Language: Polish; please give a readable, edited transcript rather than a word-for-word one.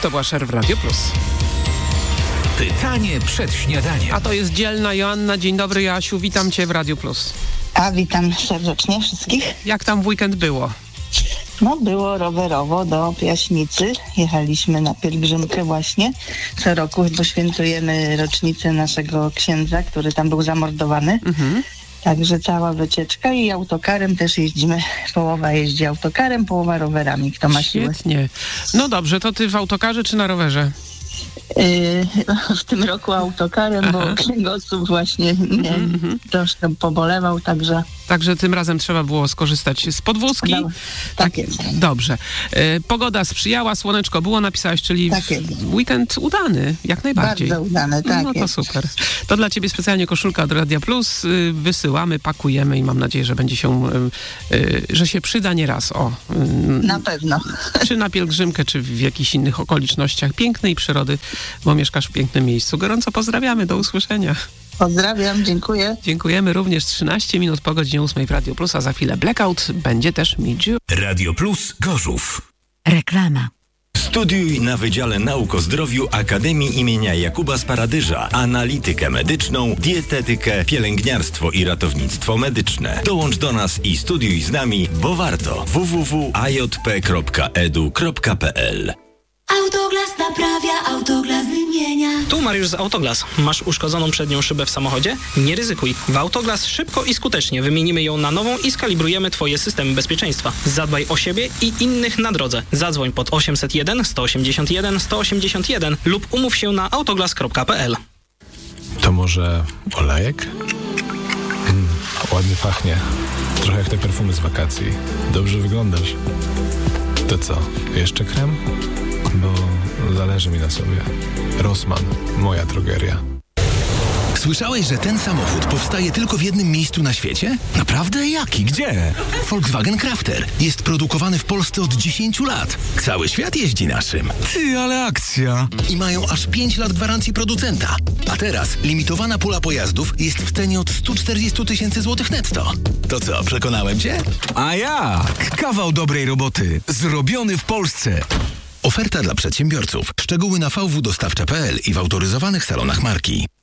To była Cher w Radio Plus. Pytanie przed śniadaniem. A to jest dzielna Joanna. Dzień dobry, Joasiu, witam Cię w Radio Plus. A witam serdecznie wszystkich. Jak tam w weekend było? No było rowerowo do Piaśnicy. Jechaliśmy na pielgrzymkę właśnie. Co roku świętujemy rocznicę naszego księdza, który tam był zamordowany. Także cała wycieczka i autokarem też jeździmy. Połowa jeździ autokarem, połowa rowerami, kto ma siłę. Świetnie. No dobrze, to Ty w autokarze czy na rowerze? W tym roku autokarem, bo kręgosłup właśnie troszkę pobolewał, także... Także tym razem trzeba było skorzystać z podwózki. No, tak jest. Dobrze. Pogoda sprzyjała, słoneczko było, napisałaś, czyli tak jest. Weekend udany, jak najbardziej. Bardzo udany, tak No to jest. super. To dla Ciebie specjalnie koszulka od Radia Plus. Wysyłamy, pakujemy i mam nadzieję, że będzie się, że się przyda nieraz. Na pewno. Czy na pielgrzymkę, czy w jakichś innych okolicznościach pięknej przyrody, bo mieszkasz w pięknym miejscu. Gorąco pozdrawiamy, do usłyszenia. Pozdrawiam, dziękuję. Dziękujemy również. 13 minut po godzinie 8 w Radio Plus, a za chwilę Blackout, będzie też Meet You. Radio Plus Gorzów. Reklama. Studiuj na Wydziale Nauk o Zdrowiu Akademii imienia Jakuba Sparadyża analitykę medyczną, dietetykę, pielęgniarstwo i ratownictwo medyczne. Dołącz do nas i studiuj z nami, bo warto. www.ajp.edu.pl Autoglas naprawia, Autoglas wymienia. Tu Mariusz z Autoglas. Masz uszkodzoną przednią szybę w samochodzie? Nie ryzykuj. W Autoglas szybko i skutecznie wymienimy ją na nową i skalibrujemy Twoje systemy bezpieczeństwa. Zadbaj o siebie i innych na drodze. Zadzwoń pod 801 181 181 lub umów się na autoglas.pl. To może olejek? Ładnie pachnie. Trochę jak te perfumy z wakacji. Dobrze wyglądasz. To co, jeszcze krem? Bo zależy mi na sobie. Rossmann, moja drogeria. Słyszałeś, że ten samochód powstaje tylko w jednym miejscu na świecie? Naprawdę? Jaki? Gdzie? Volkswagen Crafter. Jest produkowany w Polsce od 10 lat. Cały świat jeździ naszym. Ty, ale akcja! I mają aż 5 lat gwarancji producenta. A teraz limitowana pula pojazdów jest w cenie od 140 000 złotych netto. To co, przekonałem cię? A jak? Kawał dobrej roboty. Zrobiony w Polsce. Oferta dla przedsiębiorców. Szczegóły na vwdostawcza.pl i w autoryzowanych salonach marki.